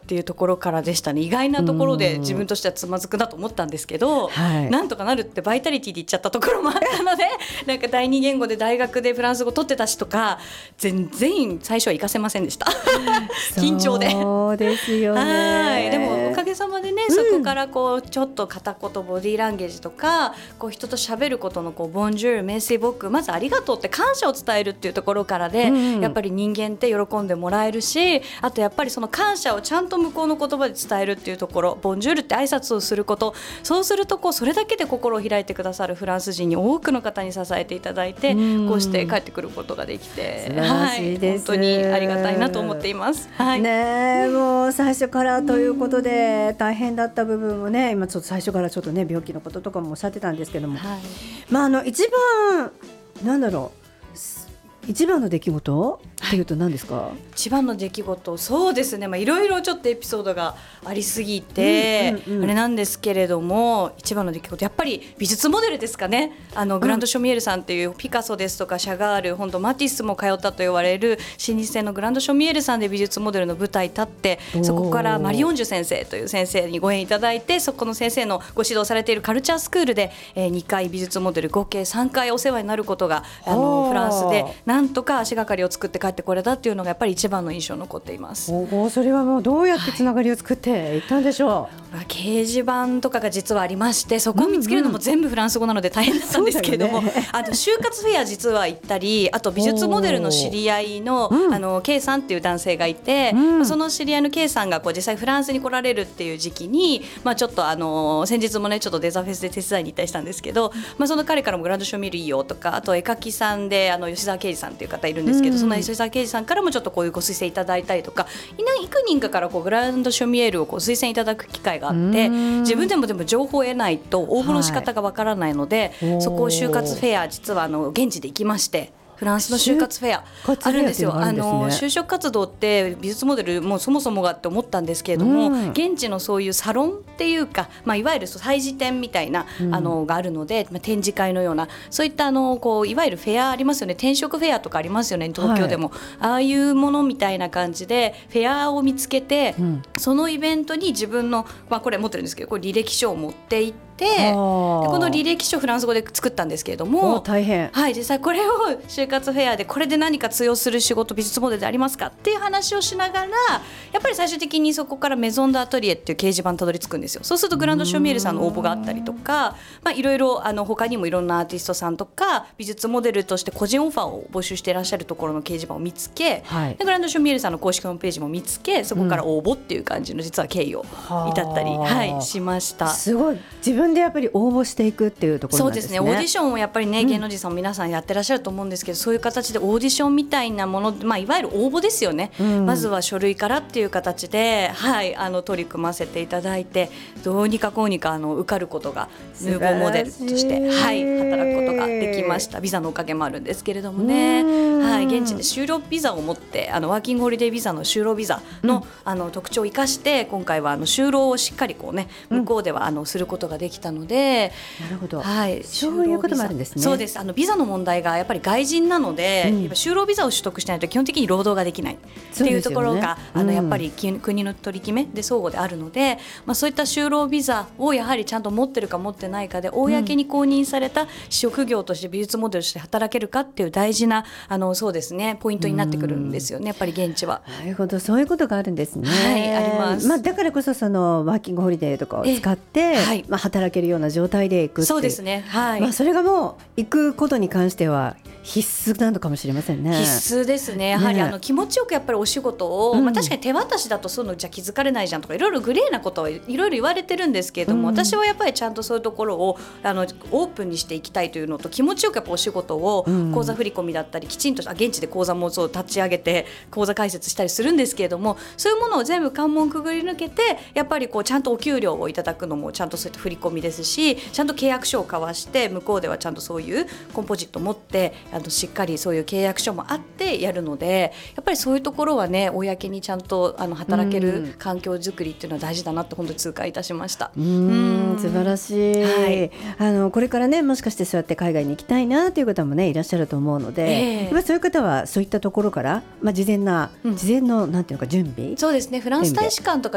っていうところからでしたね。意外なところで自分としてはつまずくなと思ったんですけど、なんとかなるってバイタリティで言っちゃったところもあったのでなんか第二言語で大学でフランス語取ってたしとか全然最初は活かせませんでした緊張で。 そうですよね。 でもおかげさまでね、そこからこうちょっと片言ボディーランゲージとかこう人と喋ることのこうボンジュールメッシーボック、まずありがとうって感謝を伝えるっていうところからで、やっぱり人間って喜んでもらえるし、あとやっぱりその感謝をちゃんと向こうの言葉で伝えるっていうところ、ボンジュールって挨拶をすること、そうするとこうそれだけで心を開いてくださるフランス人に多くの方に支えていただいて、こうして帰ってくることができて、 素晴らしいです、 本当にありがたいなと思っています。 ね、もう最初からということで大変だった部分もね、今ちょっと最初からちょっとね病気のこととかもおっしゃってたんですけども、一番なんだろう、一番の出来事っていうと何ですか？ 一番の出来事、そうですね、いろいろちょっとエピソードがありすぎて、あれなんですけれども、一番の出来事やっぱり美術モデルですかね。グランドショミエールさんっていうピカソですとかシャガール、本当マティスも通ったと言われる老舗のグランドショミエールさんで美術モデルの舞台に立って、そこからマリオンジュ先生という先生にご縁いただいて、そこの先生のご指導されているカルチャースクールで、2回美術モデル合計3回お世話になることがフランスでなんとか足がかりを作って帰ってこれたっていうのがやっぱり一番の印象に残っています。 それはもうどうやってつながりを作っていったんでしょう？ 掲示板とかが実はありまして、そこを見つけるのも全部フランス語なので大変だったんですけれども、就活フェア実は行ったり、あと美術モデルの知り合いの、K さんっていう男性がいて、その知り合いの K さんがこう実際フランスに来られるっていう時期に、ちょっと先日もねちょっとデザフェスで手伝いに行ったりしたんですけど、その彼からもグランドショミールいいよとか、あと絵描きさんで吉沢啓二さんっていう方いるんですけど、その吉沢啓二さんからもちょっとこういうご推薦いただいたりとか、幾人かからこうグランドショミエールをこう推薦いただく機会があって、自分でも情報を得ないと応募の仕方がわからないので、そこを就活フェア実は現地で行きまして、フランスの就活フェアあるんですよ。就職活動って美術モデルもそもそもがって思ったんですけれども、現地のそういうサロンっていうか、いわゆる催事展みたいながあるので、展示会のようなそういったこういわゆるフェアありますよね。転職フェアとかありますよね、東京でも、ああいうものみたいな感じでフェアを見つけて、そのイベントに自分の、これ持ってるんですけど、これ履歴書を持って行って、でこの履歴書フランス語で作ったんですけれども、 大変、 実際これを就活フェアでこれで何か通用する仕事美術モデルでありますかっていう話をしながら、やっぱり最終的にそこからメゾンドアトリエっていう掲示板にたどり着くんですよ。そうするとグランドショミエールさんの応募があったりとか、いろいろ他にもいろんなアーティストさんとか美術モデルとして個人オファーを募集していらっしゃるところの掲示板を見つけ、でグランドショミエールさんの公式ホームページも見つけ、そこから応募っていう感じの実は経緯を至ったり、しました。 すごい、自分でやっぱり応募していくっていうところなんですね。 そうですね、オーディションをやっぱりね、芸能人さんも皆さんやってらっしゃると思うんですけど、そういう形でオーディションみたいなもの、いわゆる応募ですよね、まずは書類からっていう形で、取り組ませていただいて、どうにかこうにか受かることがヌーボーモデルとして、働くことができました。ビザのおかげもあるんですけれどもね、現地で就労ビザを持ってワーキングホリデービザの就労ビザの、特徴を生かして、今回は就労をしっかりこう、ね、向こうではすることができたので、 なるほど、そういうこともあるんですね。 そうです。ビザの問題がやっぱり外人なので、やっぱ就労ビザを取得しないと基本的に労働ができないっていうところが、やっぱり国の取り決めで相互であるので、そういった就労ビザをやはりちゃんと持ってるか持ってないかで、公に公認された職業として美術モデルとして働けるかっていう大事なそうですね、ポイントになってくるんですよね、やっぱり現地は。 なるほど、そういうことがあるんですね。 あります。 だからこそそのワーキングホリデーとかを使って、働けるような状態で行くっていう。 そうですね、 それがもう行くことに関しては必須なのかもしれませんね。 必須ですね。やはり気持ちよくやっぱりお仕事を、確かに手渡しだとそういうのじゃ気づかれないじゃんとか、いろいろグレーなことをいろいろ言われてるんですけれども、私はやっぱりちゃんとそういうところをオープンにしていきたいというのと、気持ちよくやっぱお仕事を口座振り込みだったり、きちんと現地で口座もそう立ち上げて口座開設したりするんですけれども、そういうものを全部関門くぐり抜けて、やっぱりこうちゃんとお給料をいただくのもちゃんとそういった振り込みですし、ちゃんと契約書を交わして、向こうではちゃんとそういうコンポジットを持ってしっかりそういう契約書もあってやるので、やっぱりそういうところはね、公にちゃんと働ける環境づくりっていうのは大事だなって本当に痛感いたしました。 素晴らしい、これからね、もしかしてそうやって海外に行きたいなという方もねいらっしゃると思うので、そういう方はそういったところから、事前のなんていうのか準備、 そうですね、フランス大使館とか